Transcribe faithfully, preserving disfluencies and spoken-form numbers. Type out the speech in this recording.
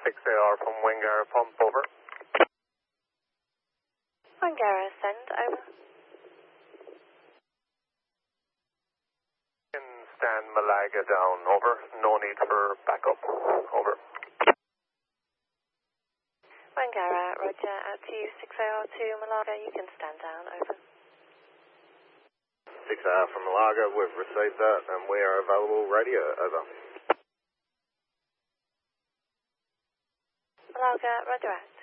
six A R from Wingara Pump, over. Wingara, send, over. In stand Malaga down, over. No need for backup, over. Wingara, roger, out to you, six A R to Malaga, you can stand down, over. six A R from Malaga, we've received that and we are available, radio, over. Malaga, roger out.